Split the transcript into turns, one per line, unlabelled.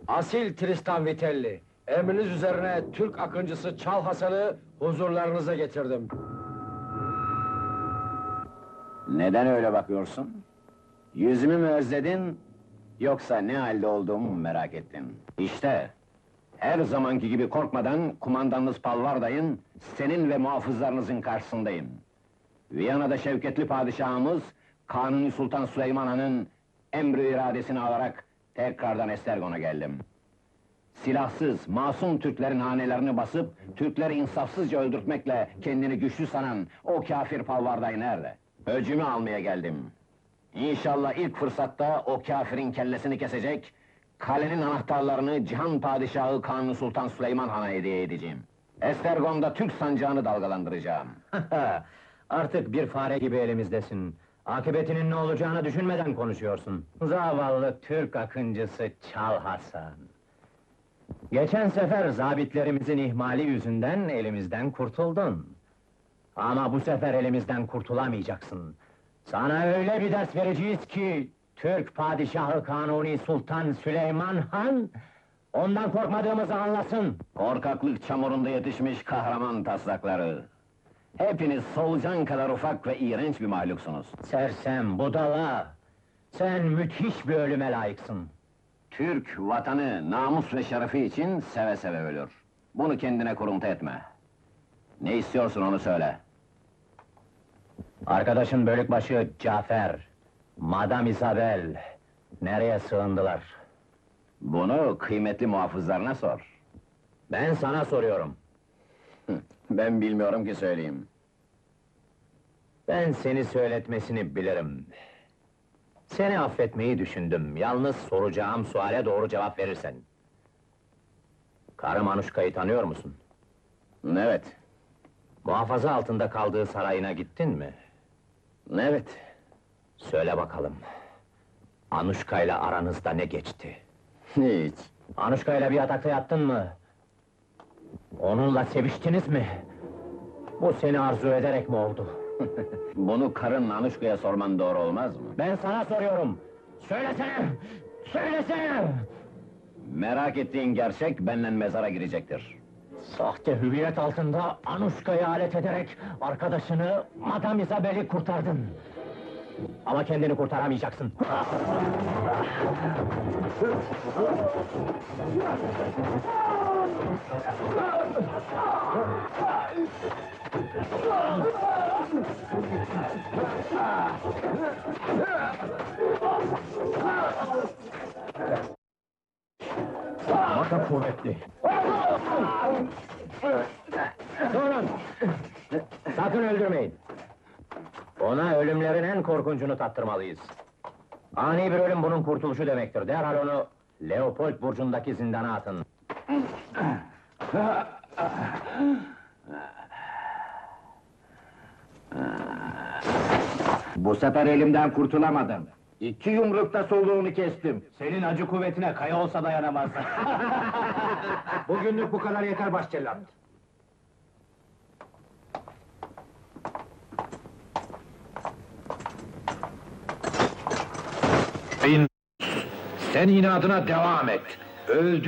Asil Tristan Vitelli, emriniz üzerine Türk akıncısı Çal Hasan'ı huzurlarınıza getirdim.
Neden öyle bakıyorsun? Yüzümü mü özledin, yoksa ne halde olduğumu mu merak ettin? İşte, her zamanki gibi korkmadan kumandanınız Palvarday'ın, senin ve muhafızlarınızın karşısındayım. Viyana'da şevketli padişahımız, Kanuni Sultan Süleyman Han'ın emri iradesini alarak tekrardan Estergon'a geldim. Silahsız, masum Türklerin hanelerini basıp, Türkleri insafsızca öldürtmekle kendini güçlü sanan o kâfir Palvarday nerede? Öcümü almaya geldim. İnşallah ilk fırsatta o kâfirin kellesini kesecek, kalenin anahtarlarını Cihan Padişahı Kanuni Sultan Süleyman Han'a hediye edeceğim. Estergon'da Türk sancağını dalgalandıracağım.
Artık bir fare gibi elimizdesin. Akıbetinin ne olacağını düşünmeden konuşuyorsun. Zavallı Türk akıncısı Çal Hasan. Geçen sefer zabitlerimizin ihmali yüzünden elimizden kurtuldun. Ama bu sefer elimizden kurtulamayacaksın. Sana öyle bir ders vereceğiz ki, Türk Padişahı Kanuni Sultan Süleyman Han, ondan korkmadığımızı anlasın.
Korkaklık çamurunda yetişmiş kahraman taslakları. Hepiniz solucan kadar ufak ve iğrenç bir mahluksunuz.
Sersem, budala! Sen müthiş bir ölüme layıksın.
Türk, vatanı, namus ve şerefi için seve seve ölür. Bunu kendine kuruntu etme. Ne istiyorsun onu söyle.
Arkadaşın bölükbaşı Cafer, Madame Isabel, nereye sığındılar?
Bunu kıymetli muhafızlarına sor.
Ben sana soruyorum.
Ben bilmiyorum ki söyleyeyim.
Ben seni söyletmesini bilirim. Seni affetmeyi düşündüm, yalnız soracağım suale doğru cevap verirsen. Karım Anuşka'yı tanıyor musun?
Evet,
Muhafaza altında kaldığı sarayına gittin mi?
evet.
Söyle bakalım, Anuşka'yla aranızda ne geçti?
Hiç.
Anuşka'yla bir yatakta yattın mı? Onunla seviştiniz mi? Bu seni arzu ederek mi oldu?
Bunu karın Anuşka'ya sorman doğru olmaz mı?
Ben sana soruyorum! Söylesene! Söylesene!
Merak ettiğin gerçek benden mezara girecektir.
Sahte hüviyet altında Anuşka'yı alet ederek arkadaşını, Madame Isabel'i kurtardın. Ama kendini kurtaramayacaksın. Maka kuvvetli. Durun! Sakın öldürmeyin! Ona ölümlerin en korkuncunu tattırmalıyız. Ani bir ölüm bunun kurtuluşu demektir. Derhal onu Leopold burcundaki zindana atın.
Bu sefer elimden kurtulamadın. 2 yumrukta soluğunu kestim.
Senin acı kuvvetine kaya olsa dayanamaz.
Bugünlük bu kadar yeter başcellat.
Sen inadına devam et. Öldü.